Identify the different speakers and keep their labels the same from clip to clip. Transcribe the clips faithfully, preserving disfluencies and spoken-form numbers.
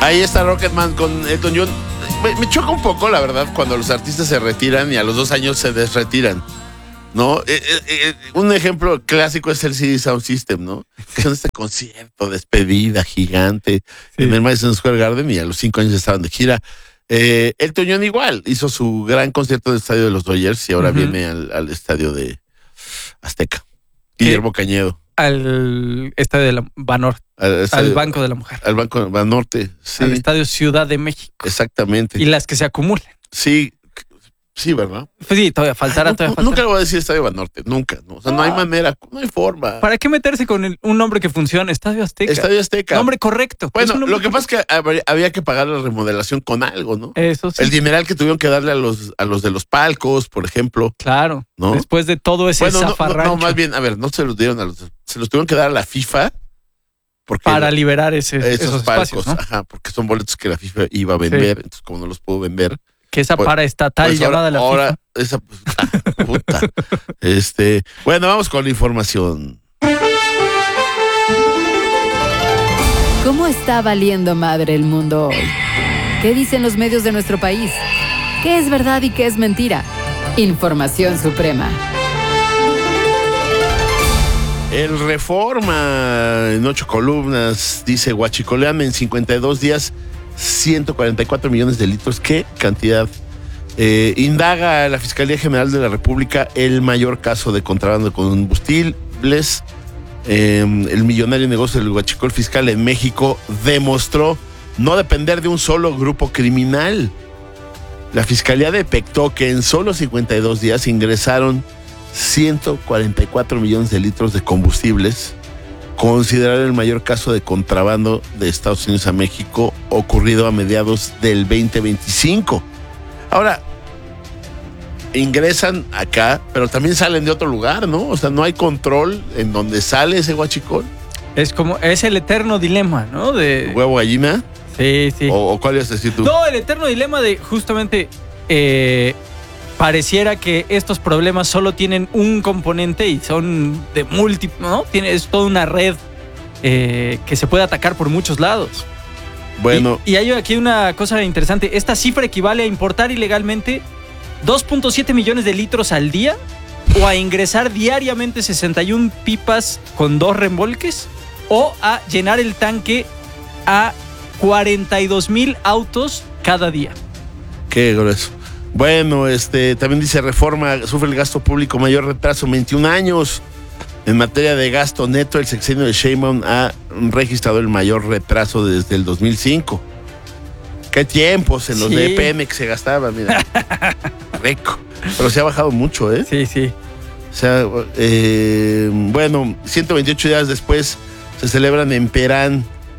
Speaker 1: Ahí está Rocketman con Elton John. Me, me choca un poco, la verdad, cuando los artistas se retiran y a los dos años se desretiran, ¿no? Eh, eh, eh, un ejemplo clásico es el C D Sound System, ¿no? Que son este concierto, despedida gigante sí. en el Madison Square Garden y a los cinco años estaban de gira. Eh, Elton John igual hizo su gran concierto del estadio de los Dodgers y ahora uh-huh. viene al, al estadio de Azteca. Guillermo Cañedo.
Speaker 2: Al estadio de la Banorte. Al, estadio, al Banco de la Mujer.
Speaker 1: Al Banco Banorte, sí.
Speaker 2: Al estadio Ciudad de México.
Speaker 1: Exactamente.
Speaker 2: Y las que se acumulen.
Speaker 1: Sí, sí, ¿verdad?
Speaker 2: Pues sí, todavía faltará,
Speaker 1: no,
Speaker 2: todavía
Speaker 1: no,
Speaker 2: faltará.
Speaker 1: Nunca le voy a decir Estadio Banorte, nunca. No, o sea, no, no hay manera, no hay forma.
Speaker 2: ¿Para qué meterse con el, un nombre que funcione? Estadio Azteca.
Speaker 1: Estadio Azteca.
Speaker 2: Nombre correcto.
Speaker 1: Bueno,
Speaker 2: nombre
Speaker 1: lo que
Speaker 2: correcto.
Speaker 1: pasa es que habría, había que pagar la remodelación con algo, ¿no?
Speaker 2: Eso sí.
Speaker 1: El dineral que tuvieron que darle a los, a los de los palcos, por ejemplo.
Speaker 2: Claro.
Speaker 1: ¿No?
Speaker 2: Después de todo ese
Speaker 1: bueno,
Speaker 2: zafarrancho.
Speaker 1: No, no, no, más bien, a ver, no se los dieron a los, se los tuvieron que dar a la FIFA. Porque
Speaker 2: para liberar ese,
Speaker 1: esos,
Speaker 2: esos
Speaker 1: palcos,
Speaker 2: espacios, ¿no?
Speaker 1: Ajá, porque son boletos que la FIFA iba a vender, sí. entonces como no los puedo vender.
Speaker 2: Que esa
Speaker 1: pues,
Speaker 2: paraestatal
Speaker 1: pues
Speaker 2: llamada
Speaker 1: ahora,
Speaker 2: la
Speaker 1: ahora
Speaker 2: FIFA.
Speaker 1: Esa ah, puta. este, bueno, vamos con la información.
Speaker 3: ¿Cómo está valiendo madre el mundo hoy? ¿Qué dicen los medios de nuestro país? ¿Qué es verdad y qué es mentira? Información suprema.
Speaker 1: El Reforma, en ocho columnas, dice: huachicolean en cincuenta y dos días ciento cuarenta y cuatro millones de litros. ¿Qué cantidad? Eh, indaga la Fiscalía General de la República el mayor caso de contrabando de combustibles. Eh, el millonario negocio del huachicol fiscal en México demostró no depender de un solo grupo criminal. La Fiscalía detectó que en solo cincuenta y dos días ingresaron ciento cuarenta y cuatro millones de litros de combustibles, considerado el mayor caso de contrabando de Estados Unidos a México ocurrido a mediados del veinte veinticinco. Ahora, ingresan acá, pero también salen de otro lugar, ¿no? O sea, no hay control en donde sale ese huachicol.
Speaker 2: Es como, es el eterno dilema, ¿no? De
Speaker 1: ¿Huevo gallina?
Speaker 2: Sí, sí.
Speaker 1: ¿O, o cuál ibas a decir tú?
Speaker 2: No, el eterno dilema de justamente eh, pareciera que estos problemas solo tienen un componente y son de múltiples, ¿no? Tiene, es toda una red eh, que se puede atacar por muchos lados.
Speaker 1: Bueno.
Speaker 2: Y, y hay aquí una cosa interesante. Esta cifra equivale a importar ilegalmente dos punto siete millones de litros al día o a ingresar diariamente sesenta y una pipas con dos remolques o a llenar el tanque a cuarenta y dos mil autos cada día.
Speaker 1: Qué grueso. Bueno, este también dice Reforma, sufre el gasto público mayor retraso, veintiún años. En materia de gasto neto, el sexenio de Sheinbaum ha registrado el mayor retraso desde el dos mil cinco. Qué tiempos en los
Speaker 2: sí.
Speaker 1: de Pemex se gastaba, mira. Rico. Pero se ha bajado mucho, ¿eh?
Speaker 2: Sí, sí.
Speaker 1: O sea, eh, bueno, ciento veintiocho días después se celebran en Perán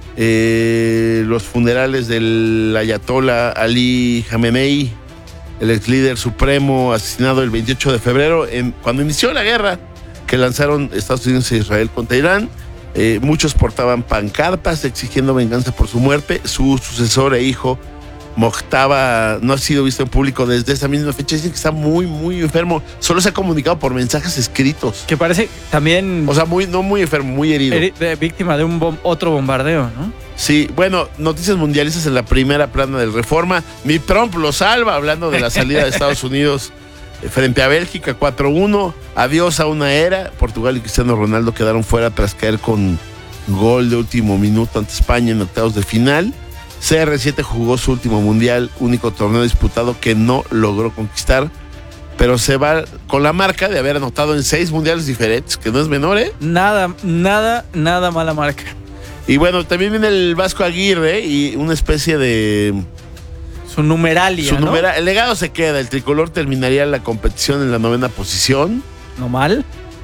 Speaker 1: eh, los funerales del ayatollah Ali Khamenei, el ex líder supremo asesinado el veintiocho de febrero, en, cuando inició la guerra que lanzaron Estados Unidos e Israel contra Irán. Eh, muchos portaban pancartas exigiendo venganza por su muerte. Su sucesor e hijo, Mojtaba, no ha sido visto en público desde esa misma fecha. Dicen que está muy, muy enfermo. Solo se ha comunicado por mensajes escritos.
Speaker 2: Que parece también...
Speaker 1: O sea, muy, no muy enfermo, muy herido.
Speaker 2: Heri- víctima de un bom- otro bombardeo, ¿no?
Speaker 1: Sí, bueno, noticias mundialistas en la primera plana del Reforma. Mi Trump lo salva, hablando de la salida de Estados Unidos frente a Bélgica, cuatro uno. Adiós a una era. Portugal y Cristiano Ronaldo quedaron fuera tras caer con gol de último minuto ante España en octavos de final. C R siete jugó su último mundial, único torneo disputado que no logró conquistar, pero se va con la marca de haber anotado en seis mundiales diferentes, que no es menor, ¿eh?
Speaker 2: Nada, nada, nada mala marca.
Speaker 1: Y bueno, también viene el Vasco Aguirre y una especie de...
Speaker 2: Su numeralia,
Speaker 1: Su
Speaker 2: ¿no?
Speaker 1: numera, el legado se queda. El tricolor terminaría la competición en la novena posición.
Speaker 2: No mal.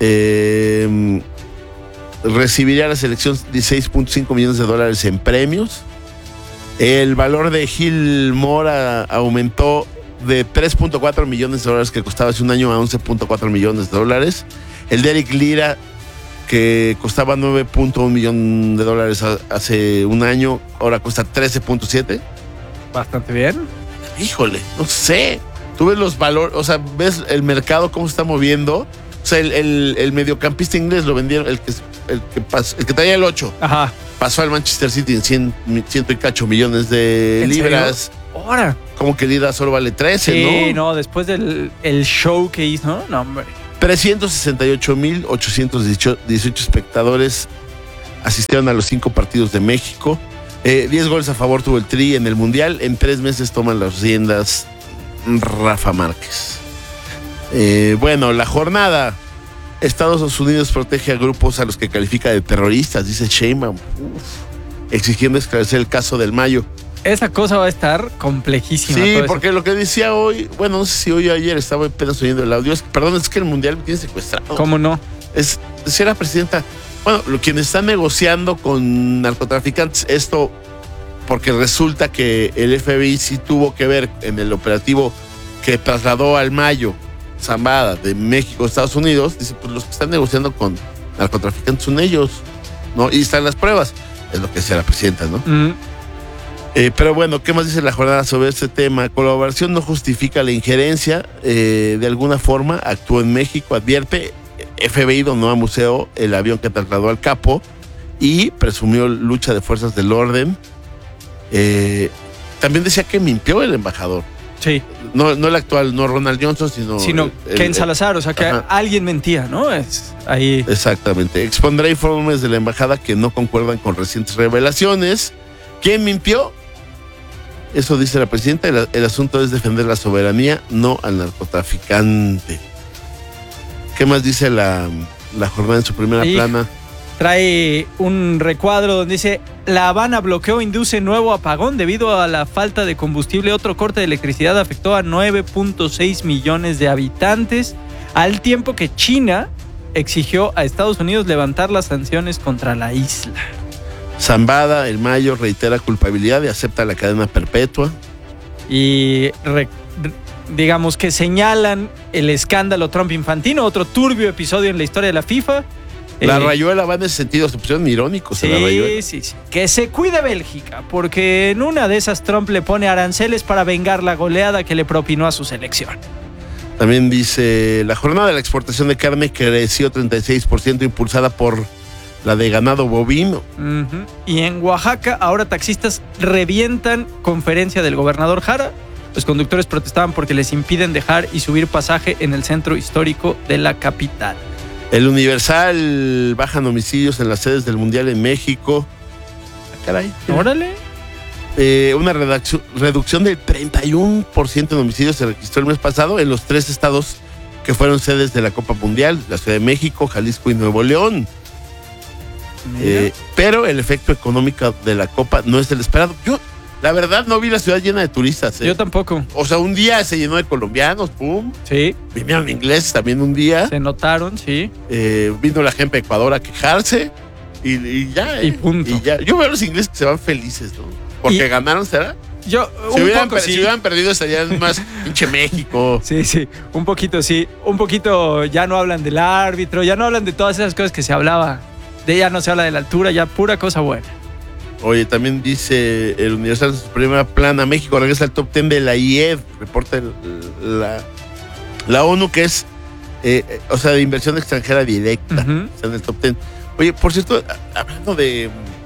Speaker 1: Eh, recibiría la selección dieciséis punto cinco millones de dólares en premios. El valor de Gil Mora aumentó de tres punto cuatro millones de dólares que costaba hace un año a once punto cuatro millones de dólares. El de Eric Lira, que costaba nueve punto uno millón de dólares hace un año, ahora cuesta trece punto siete.
Speaker 2: Bastante bien.
Speaker 1: Híjole, no sé. Tú ves los valores, o sea, ves el mercado cómo se está moviendo. O sea, el, el, el mediocampista inglés lo vendieron, el que el que, pasó, el que traía el ocho,
Speaker 2: Ajá.
Speaker 1: pasó al Manchester City en cien, ciento y cacho millones de
Speaker 2: ¿En
Speaker 1: libras.
Speaker 2: serio? Ahora.
Speaker 1: Como que Lida solo vale trece,
Speaker 2: Sí,
Speaker 1: ¿no?
Speaker 2: no, después del el show que hizo, ¿no? No, hombre.
Speaker 1: trescientos sesenta y ocho mil ochocientos dieciocho espectadores asistieron a los cinco partidos de México. Eh, diez goles a favor tuvo el Tri en el Mundial. En tres meses toman las riendas Rafa Márquez. Eh, bueno, la jornada. Estados Unidos protege a grupos a los que califica de terroristas, dice Sheinbaum. Uf, exigiendo esclarecer el caso del Mayo.
Speaker 2: Esa cosa va a estar complejísima.
Speaker 1: Sí,
Speaker 2: todo
Speaker 1: porque
Speaker 2: eso.
Speaker 1: lo que decía hoy, bueno, no sé si hoy o ayer estaba apenas oyendo el audio. Es, perdón, es que el Mundial me tiene secuestrado.
Speaker 2: ¿Cómo no?
Speaker 1: Es, si era presidenta, bueno, lo, quienes están negociando con narcotraficantes, esto porque resulta que el F B I sí tuvo que ver en el operativo que trasladó al Mayo Zambada de México a Estados Unidos. Dice, pues los que están negociando con narcotraficantes son ellos, ¿no? Y están las pruebas, es lo que decía la presidenta, ¿no?
Speaker 2: Mm.
Speaker 1: Eh, pero bueno, ¿qué más dice la jornada sobre este tema? Colaboración no justifica la injerencia, eh, de alguna forma actuó en México, advierte. F B I donó a museo el avión que trasladó al capo y presumió lucha de fuerzas del orden. Eh, también decía que mintió el embajador.
Speaker 2: Sí.
Speaker 1: No, no el actual, no Ronald Johnson, sino...
Speaker 2: Sino
Speaker 1: el-
Speaker 2: Ken
Speaker 1: el-
Speaker 2: Salazar, o sea que
Speaker 1: Ajá.
Speaker 2: alguien mentía, ¿no? Es ahí.
Speaker 1: Exactamente. Expondrá informes de la embajada que no concuerdan con recientes revelaciones. ¿Quién mintió? Eso dice la presidenta. El, el asunto es defender la soberanía, no al narcotraficante. ¿Qué más dice la, la jornada en su primera
Speaker 2: Hijo.
Speaker 1: plana?
Speaker 2: Trae un recuadro donde dice: La Habana bloqueo induce nuevo apagón debido a la falta de combustible. Otro corte de electricidad afectó a nueve punto seis millones de habitantes, al tiempo que China exigió a Estados Unidos levantar las sanciones contra la isla.
Speaker 1: Zambada, el Mayo, reitera culpabilidad y acepta la cadena perpetua.
Speaker 2: Y re- re- digamos que señalan el escándalo Trump Infantino, otro turbio episodio en la historia de la FIFA.
Speaker 1: La
Speaker 2: Eh,
Speaker 1: rayuela va en ese sentido, se pusieron irónicos en la
Speaker 2: Sí,
Speaker 1: rayuela.
Speaker 2: sí, sí. Que se cuide Bélgica, porque en una de esas Trump le pone aranceles para vengar la goleada que le propinó a su selección.
Speaker 1: También dice, la jornada de la exportación de carne creció treinta y seis por ciento, impulsada por la de ganado bovino.
Speaker 2: Ujú. Y en Oaxaca, ahora taxistas revientan conferencia del gobernador Jara. Los conductores protestaban porque les impiden dejar y subir pasaje en el centro histórico de la capital.
Speaker 1: El Universal, bajan homicidios en las sedes del Mundial en México. Ah, caray.
Speaker 2: Órale.
Speaker 1: Eh, una redacción- reducción del treinta y uno por ciento en homicidios se registró el mes pasado en los tres estados que fueron sedes de la Copa Mundial, la Ciudad de México, Jalisco y Nuevo León. Eh, pero el efecto económico de la Copa no es el esperado. Yo, la verdad, no vi la ciudad llena de turistas. ¿eh?
Speaker 2: Yo tampoco.
Speaker 1: O sea, un día se llenó de colombianos, pum.
Speaker 2: Sí,
Speaker 1: Vinieron ingleses también un día.
Speaker 2: se notaron, sí.
Speaker 1: Eh, vino la gente de Ecuador a quejarse y, y ya.
Speaker 2: Y
Speaker 1: eh,
Speaker 2: punto.
Speaker 1: y ya. Yo veo a los ingleses que se van felices, ¿no? Porque
Speaker 2: Y-
Speaker 1: ganaron, ¿será?
Speaker 2: Yo,
Speaker 1: Si
Speaker 2: un
Speaker 1: hubieran,
Speaker 2: poco
Speaker 1: per-
Speaker 2: sí.
Speaker 1: si hubieran perdido estarían más pinche México.
Speaker 2: Sí, sí, un poquito sí. Un poquito ya no hablan del árbitro, ya no hablan de todas esas cosas que se hablaba. De ya no se habla de la altura, ya pura cosa buena.
Speaker 1: Oye, también dice el Universal en su primera plana, México regresa al top diez de la I E D, reporta el- la, la ONU, que es, eh, eh, o sea, de inversión extranjera directa.
Speaker 2: Ujú.
Speaker 1: Está en el top diez. Oye, por cierto, a- hablando de,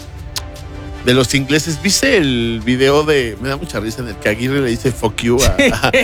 Speaker 1: de los ingleses, ¿viste el video de, me da mucha risa, en el que Aguirre le dice fuck you a,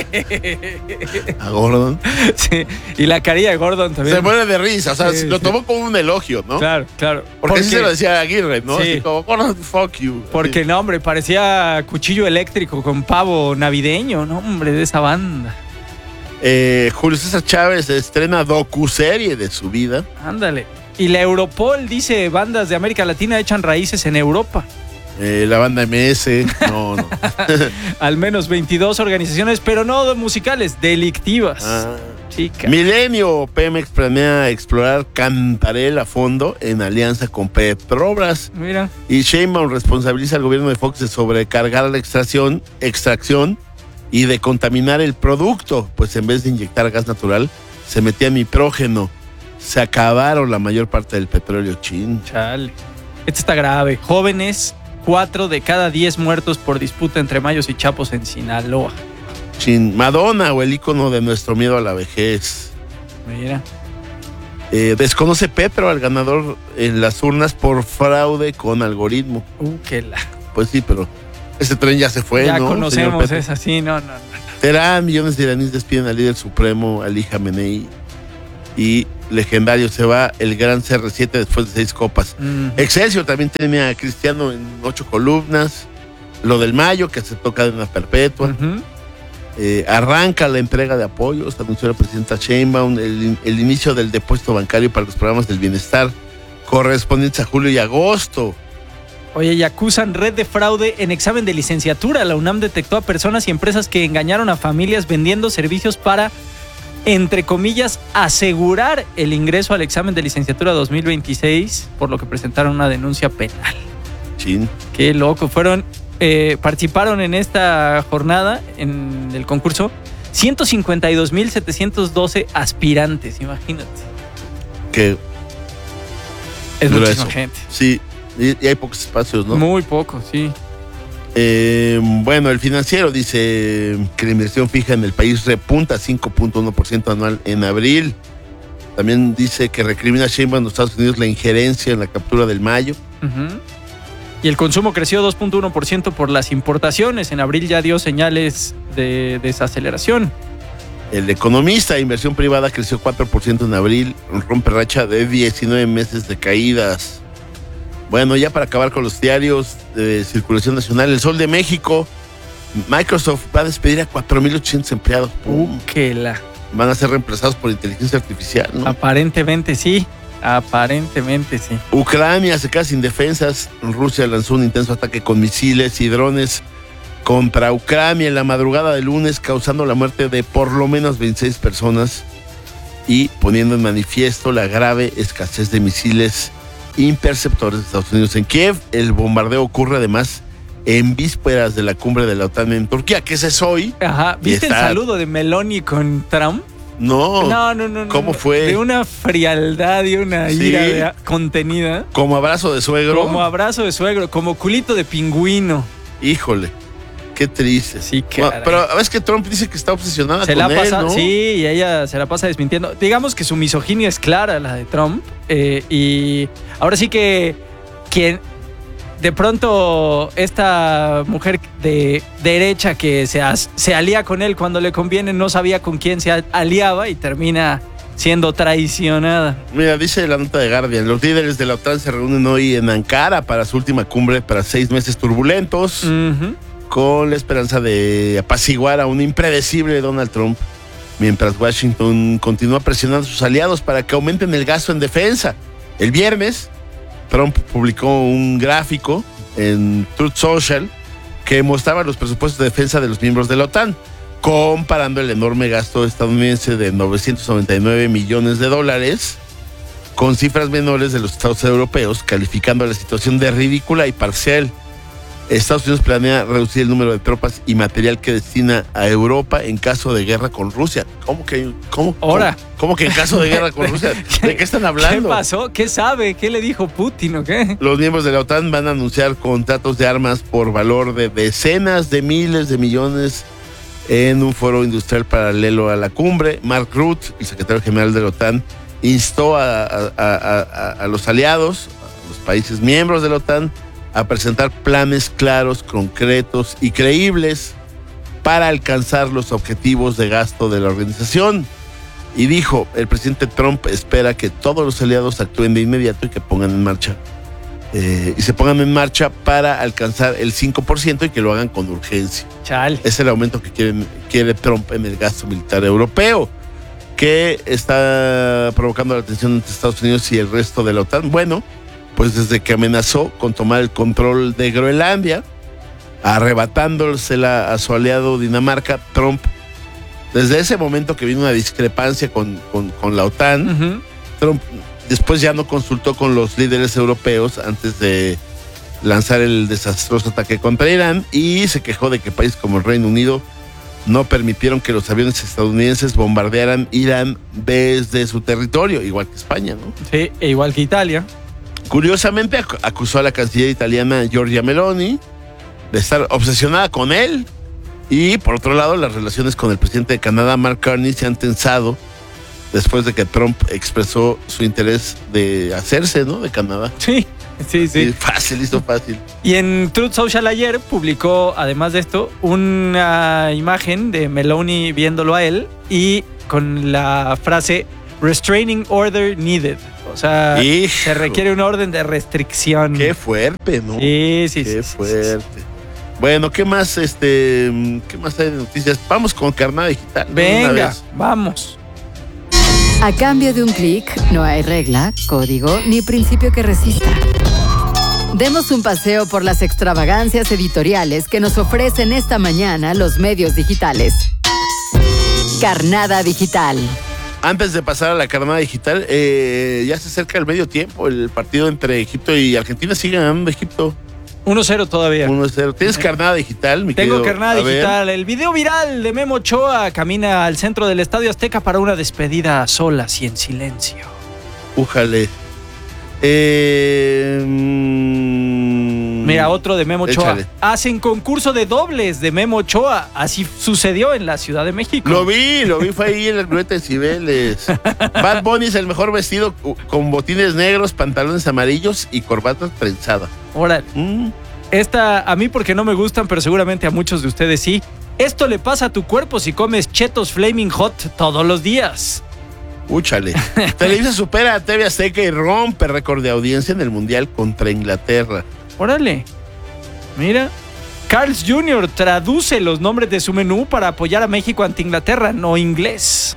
Speaker 1: a, a Gordon?
Speaker 2: Sí, y la carilla de Gordon también.
Speaker 1: Se muere de risa, o sea,
Speaker 2: Sí,
Speaker 1: lo
Speaker 2: sí.
Speaker 1: tomó como un elogio, ¿no?
Speaker 2: Claro, claro.
Speaker 1: Porque así se lo decía a Aguirre, ¿no?
Speaker 2: Sí.
Speaker 1: Así como, Gordon, fuck you.
Speaker 2: Porque
Speaker 1: Así.
Speaker 2: no, hombre, parecía cuchillo eléctrico con pavo navideño, ¿no? Hombre, de esa banda.
Speaker 1: Eh, Julio César Chávez estrena docuserie de su vida.
Speaker 2: Ándale. Y la Europol dice, bandas de América Latina echan raíces en Europa.
Speaker 1: Eh, la banda M S. No, no.
Speaker 2: Al menos veintidós organizaciones, pero no musicales, delictivas.
Speaker 1: Ah.
Speaker 2: Chica.
Speaker 1: Milenio, Pemex planea explorar Cantarell a fondo en alianza con Petrobras.
Speaker 2: Mira.
Speaker 1: Y Sheinbaum responsabiliza al gobierno de Fox de sobrecargar la extracción, extracción y de contaminar el producto, pues en vez de inyectar gas natural, se metía nitrógeno. Se acabaron la mayor parte del petróleo chin.
Speaker 2: Chale. Esto está grave. Jóvenes, cuatro de cada diez muertos por disputa entre mayos y chapos en Sinaloa.
Speaker 1: Chin. Madonna, o el ícono de nuestro miedo a la vejez.
Speaker 2: Mira.
Speaker 1: Eh, desconoce Petro al ganador en las urnas por fraude con algoritmo.
Speaker 2: Uh, qué la...
Speaker 1: Pues sí, pero ese tren ya se fue,
Speaker 2: ya
Speaker 1: ¿no?
Speaker 2: conocemos esa, sí, no, no, no.
Speaker 1: Teherán, millones de iraníes despiden al líder supremo, Ali Khamenei. Y legendario se va el gran C R siete después de seis copas.
Speaker 2: Mm.
Speaker 1: Excelsior también tiene a Cristiano en ocho columnas. Lo del Mayo, que aceptó cadena perpetua.
Speaker 2: Uh-huh.
Speaker 1: Eh, arranca la entrega de apoyos, anunció la presidenta Sheinbaum, el, el inicio del depósito bancario para los programas del bienestar correspondientes a julio y agosto.
Speaker 2: Oye, y acusan red de fraude en examen de licenciatura. La UNAM detectó a personas y empresas que engañaron a familias vendiendo servicios para, entre comillas, asegurar el ingreso al examen de licenciatura dos mil veintiséis, por lo que presentaron una denuncia penal.
Speaker 1: Chin.
Speaker 2: Qué loco. Fueron, eh, participaron en esta jornada, en el concurso, ciento cincuenta y dos mil setecientos doce aspirantes, imagínate.
Speaker 1: Que
Speaker 2: es
Speaker 1: grueso.
Speaker 2: Muchísima gente.
Speaker 1: Sí, y, y hay pocos espacios, ¿no?
Speaker 2: Muy poco, sí.
Speaker 1: Eh, bueno, el Financiero dice que la inversión fija en el país repunta cinco punto uno por ciento anual en abril. También dice que recrimina a Sheinbaum en los Estados Unidos la injerencia en la captura del Mayo.
Speaker 2: Uh-huh. Y el consumo creció dos punto uno por ciento por las importaciones. En abril ya dio señales de desaceleración.
Speaker 1: El Economista, inversión privada creció cuatro por ciento en abril, rompe racha de diecinueve meses de caídas. Bueno, ya para acabar con los diarios de circulación nacional, El Sol de México, Microsoft va a despedir a cuatro mil ochocientos empleados.
Speaker 2: Uh, que la...
Speaker 1: Van a ser reemplazados por inteligencia artificial, ¿no?
Speaker 2: Aparentemente sí, aparentemente sí.
Speaker 1: Ucrania se queda sin defensas. Rusia lanzó un intenso ataque con misiles y drones contra Ucrania en la madrugada del lunes, causando la muerte de por lo menos veintiséis personas y poniendo en manifiesto la grave escasez de misiles interceptores de Estados Unidos en Kiev. El bombardeo ocurre además en vísperas de la cumbre de la OTAN en Turquía, que ese es hoy.
Speaker 2: Ajá, ¿viste
Speaker 1: está...
Speaker 2: el saludo de Meloni con Trump?
Speaker 1: No,
Speaker 2: no, no, no.
Speaker 1: ¿Cómo
Speaker 2: no,
Speaker 1: fue?
Speaker 2: De una frialdad y una
Speaker 1: Sí.
Speaker 2: ira de, contenida.
Speaker 1: Como abrazo de suegro.
Speaker 2: Como abrazo de suegro, como culito de pingüino.
Speaker 1: Híjole, qué triste.
Speaker 2: Sí,
Speaker 1: bueno,
Speaker 2: caray.
Speaker 1: pero ves que Trump dice que está obsesionada
Speaker 2: Se
Speaker 1: con
Speaker 2: la
Speaker 1: él,
Speaker 2: pasa,
Speaker 1: ¿no?
Speaker 2: sí, y ella se la pasa desmintiendo. Digamos que su misoginia es clara, la de Trump. Eh, y ahora sí que quien de pronto esta mujer de derecha que se, as, se alía con él cuando le conviene, no sabía con quién se aliaba y termina siendo traicionada.
Speaker 1: Mira, dice la nota de Guardian, los líderes de la OTAN se reúnen hoy en Ankara para su última cumbre para seis meses turbulentos,
Speaker 2: Uh-huh.
Speaker 1: con la esperanza de apaciguar a un impredecible Donald Trump, mientras Washington continúa presionando a sus aliados para que aumenten el gasto en defensa. El viernes, Trump publicó un gráfico en Truth Social que mostraba los presupuestos de defensa de los miembros de la OTAN, comparando el enorme gasto estadounidense de novecientos noventa y nueve millones de dólares con cifras menores de los estados europeos, calificando la situación de ridícula y parcial. Estados Unidos planea reducir el número de tropas y material que destina a Europa en caso de guerra con Rusia. ¿Cómo que, cómo,
Speaker 2: Ahora.
Speaker 1: cómo, cómo que en caso de guerra con Rusia? ¿De qué están hablando?
Speaker 2: ¿Qué pasó? ¿Qué sabe? ¿Qué le dijo Putin o qué?
Speaker 1: Los miembros de la OTAN van a anunciar contratos de armas por valor de decenas de miles de millones en un foro industrial paralelo a la cumbre. Mark Rutte, el secretario general de la OTAN, instó a, a, a, a, a los aliados, a los países miembros de la OTAN, a presentar planes claros, concretos y creíbles para alcanzar los objetivos de gasto de la organización. Y dijo, el presidente Trump espera que todos los aliados actúen de inmediato y que pongan en marcha eh, y se pongan en marcha para alcanzar el cinco por ciento y que lo hagan con urgencia.
Speaker 2: Chal.
Speaker 1: Es el aumento que quieren, quiere Trump en el gasto militar europeo, que está provocando la tensión entre Estados Unidos y el resto de la OTAN. Bueno, pues desde que amenazó con tomar el control de Groenlandia, arrebatándosela a su aliado Dinamarca, Trump, desde ese momento que vino una discrepancia con, con, con la OTAN,
Speaker 2: Uh-huh.
Speaker 1: Trump después ya no consultó con los líderes europeos antes de lanzar el desastroso ataque contra Irán y se quejó de que países como el Reino Unido no permitieron que los aviones estadounidenses bombardearan Irán desde su territorio, igual que España, ¿no?
Speaker 2: Sí, e igual que Italia.
Speaker 1: Curiosamente acusó a la canciller italiana Giorgia Meloni de estar obsesionada con él. Y por otro lado, las relaciones con el presidente de Canadá, Mark Carney, se han tensado después de que Trump expresó su interés de hacerse, ¿no? De Canadá.
Speaker 2: Sí, sí, sí.
Speaker 1: Sí, fácil, hizo fácil.
Speaker 2: Y en Truth Social ayer publicó, además de esto, una imagen de Meloni viéndolo a él y con la frase Restraining Order Needed. O sea,
Speaker 1: Hijo.
Speaker 2: se requiere una orden de restricción.
Speaker 1: Qué fuerte, ¿no?
Speaker 2: Sí, sí,
Speaker 1: Qué
Speaker 2: sí, sí,
Speaker 1: fuerte.
Speaker 2: sí, sí.
Speaker 1: Bueno, ¿qué más, este, qué más hay de noticias? Vamos con Carnada Digital. ¿no? Una
Speaker 2: Venga,
Speaker 1: vez.
Speaker 2: vamos.
Speaker 3: A cambio de un clic, no hay regla, código ni principio que resista. Demos un paseo por las extravagancias editoriales que nos ofrecen esta mañana los medios digitales. Carnada Digital.
Speaker 1: Antes de pasar a la Carnada Digital, eh, ya se acerca el medio tiempo. El partido entre Egipto y Argentina sigue ganando Egipto.
Speaker 2: uno cero todavía.
Speaker 1: uno cero. ¿Tienes Carnada Digital, mi
Speaker 2: Tengo
Speaker 1: querido?
Speaker 2: Carnada
Speaker 1: A ver.
Speaker 2: Digital. El video viral de Memo Ochoa camina al centro del Estadio Azteca para una despedida a solas y en silencio.
Speaker 1: Újale. Eh, mm,
Speaker 2: Mira, otro de Memo Ochoa.
Speaker 1: échale.
Speaker 2: Hacen concurso de dobles de Memo Ochoa. Así sucedió en la Ciudad de México.
Speaker 1: Lo vi, lo vi, fue ahí en el Glorieta de Cibeles. Bad Bunny es el mejor vestido con botines negros, pantalones amarillos y corbata trenzada.
Speaker 2: Órale.
Speaker 1: Mm.
Speaker 2: Esta a mí porque no me gustan, pero seguramente a muchos de ustedes sí. Esto le pasa a tu cuerpo si comes Chetos Flaming Hot todos los días.
Speaker 1: Úchale. Televisa supera a T V Azteca y rompe récord de audiencia en el Mundial contra Inglaterra.
Speaker 2: Órale. Mira. Carl's junior traduce los nombres de su menú para apoyar a México ante Inglaterra, no inglés.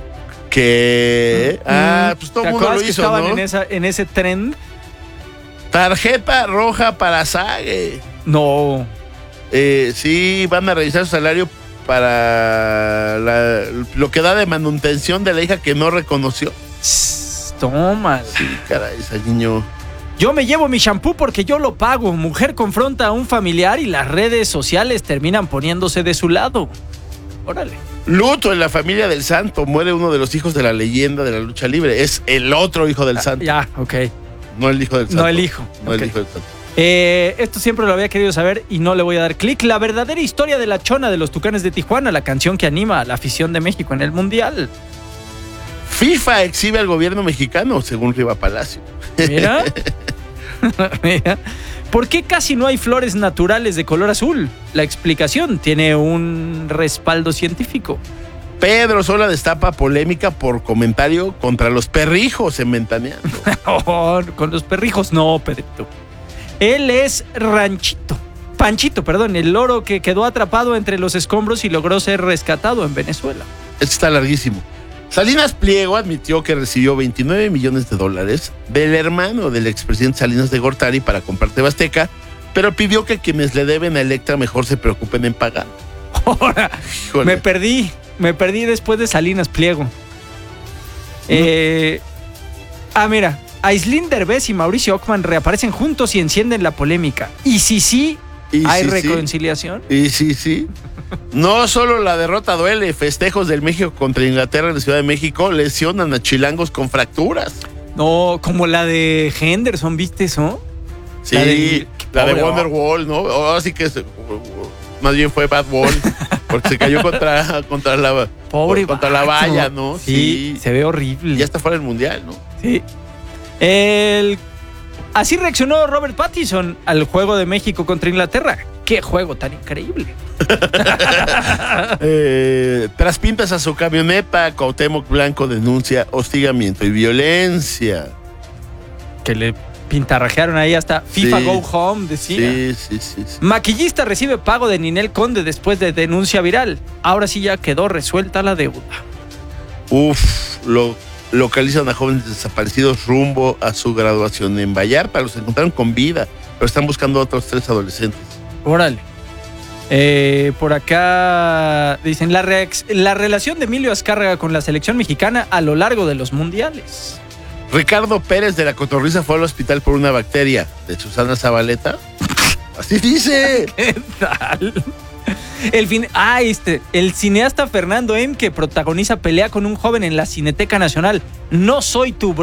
Speaker 1: Que... Ah, pues todo
Speaker 2: ¿Te
Speaker 1: el mundo
Speaker 2: acuerdas
Speaker 1: lo
Speaker 2: que
Speaker 1: hizo,
Speaker 2: estaban
Speaker 1: ¿no?
Speaker 2: en, esa, en ese trend?
Speaker 1: Tarjeta roja para Sague.
Speaker 2: No.
Speaker 1: Eh, sí, van a revisar su salario para la- lo que da de manutención de la hija que no reconoció.
Speaker 2: Tss, tómala.
Speaker 1: Sí, caray, ese niño.
Speaker 2: Yo me llevo mi shampoo porque yo lo pago. Mujer confronta a un familiar y las redes sociales terminan poniéndose de su lado. Órale.
Speaker 1: Luto en la familia del santo. Muere uno de los hijos de la leyenda de la lucha libre. Es el otro hijo del santo.
Speaker 2: Ya, ok.
Speaker 1: No el hijo del santo.
Speaker 2: No el hijo.
Speaker 1: No
Speaker 2: Ok.
Speaker 1: el hijo del santo.
Speaker 2: Eh, esto siempre lo había querido saber y no le voy a dar clic. La verdadera historia de la Chona de los Tucanes de Tijuana, la canción que anima a la afición de México en el Mundial.
Speaker 1: FIFA exhibe al gobierno mexicano, según Riva Palacio.
Speaker 2: Mira. Mira. ¿Por qué casi no hay flores naturales de color azul? La explicación tiene un respaldo científico.
Speaker 1: Pedro Sola destapa polémica por comentario contra los perrijos en Ventaneando.
Speaker 2: Oh, con los perrijos, no, Pedrito. Él es Ranchito. Panchito, perdón, el loro que quedó atrapado entre los escombros y logró ser rescatado en Venezuela.
Speaker 1: Esto está larguísimo. Salinas Pliego admitió que recibió veintinueve millones de dólares del hermano del expresidente Salinas de Gortari para comprar T V Azteca, pero pidió que quienes le deben a Electra mejor se preocupen en pagar.
Speaker 2: Ahora,
Speaker 1: Híjole.
Speaker 2: me perdí, me perdí después de Salinas Pliego. Eh, ah, mira, Aislinn Derbez y Mauricio Ockman reaparecen juntos y encienden la polémica. ¿Y si sí,
Speaker 1: Y
Speaker 2: hay
Speaker 1: sí, sí.
Speaker 2: reconciliación?
Speaker 1: Y sí, sí. No solo la derrota duele, festejos del México contra Inglaterra en la Ciudad de México lesionan a chilangos con fracturas.
Speaker 2: No, como la de Henderson, ¿viste eso?
Speaker 1: Sí,
Speaker 2: La
Speaker 1: la
Speaker 2: de-
Speaker 1: de,
Speaker 2: pobre
Speaker 1: Wonderwall, ¿no? Ahora sí que se- más bien fue Bad Wall, porque se cayó contra, contra la
Speaker 2: Pobre
Speaker 1: contra la
Speaker 2: vato.
Speaker 1: valla, ¿no?
Speaker 2: Sí, se ve horrible.
Speaker 1: Ya está fuera del mundial, ¿no?
Speaker 2: Sí. El... Así reaccionó Robert Pattinson al juego de México contra Inglaterra. ¡Qué juego tan increíble!
Speaker 1: Eh, tras pintas a su camioneta, Cuauhtémoc Blanco denuncia hostigamiento y violencia.
Speaker 2: Que le pintarrajearon ahí hasta FIFA
Speaker 1: Sí.
Speaker 2: Go Home, decía.
Speaker 1: Sí, sí, sí, sí.
Speaker 2: Maquillista recibe pago de Ninel Conde después de denuncia viral. Ahora sí ya quedó resuelta la deuda.
Speaker 1: Uf, lo localizan a jóvenes desaparecidos rumbo a su graduación en Vallarta. Los encontraron con vida, pero están buscando a otros tres adolescentes.
Speaker 2: Órale. Eh, por acá dicen la, reac- la relación de Emilio Azcárraga con la selección mexicana a lo largo de los mundiales.
Speaker 1: Ricardo Pérez de la Cotorriza fue al hospital por una bacteria de Susana Zabaleta. Así dice.
Speaker 2: ¿Qué tal? El, fin, ah, este, el cineasta Fernando M., que protagoniza pelea con un joven en la Cineteca Nacional. No soy tu bro.